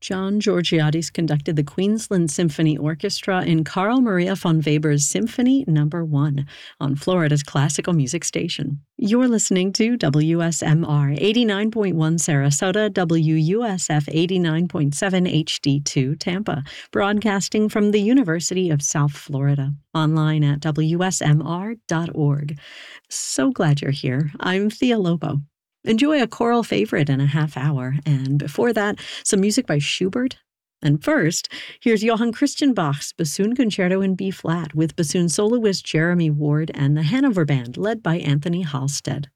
John Georgiadis conducted the Queensland Symphony Orchestra in Carl Maria von Weber's Symphony No. 1 on Florida's classical music station. You're listening to WSMR 89.1 Sarasota, WUSF 89.7 HD2 Tampa, broadcasting from the University of South Florida, online at WSMR.org. So glad you're here. I'm Thea Lobo. Enjoy a choral favorite in a half hour, and before that, some music by Schubert. And first, here's Johann Christian Bach's Bassoon Concerto in B-flat with bassoon soloist Jeremy Ward and the Hanover Band led by Anthony Halstead.